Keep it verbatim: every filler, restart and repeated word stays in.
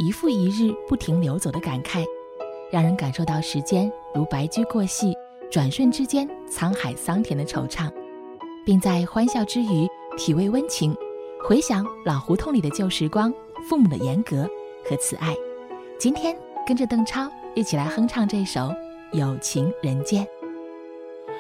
一复一日不停流走的感慨，让人感受到时间如白驹过隙，转瞬之间沧海桑田的惆怅，并在欢笑之余体味温情，回想老胡同里的旧时光，父母的严格和慈爱。今天跟着邓超一起来哼唱这首《有情人间》。